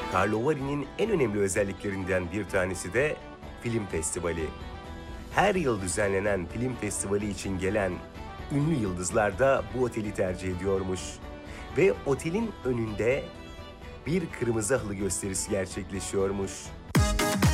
Karlovari'nin en önemli özelliklerinden bir tanesi de film festivali. Her yıl düzenlenen film festivali için gelen ünlü yıldızlar da bu oteli tercih ediyormuş. Ve otelin önünde bir kırmızı halı gösterisi gerçekleşiyormuş.